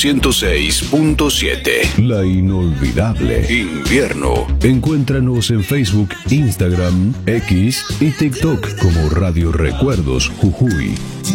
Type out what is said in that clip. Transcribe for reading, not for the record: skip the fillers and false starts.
106.7. La inolvidable Invierno. Encuéntranos en Facebook, Instagram, X y TikTok como Radio Recuerdos Jujuy.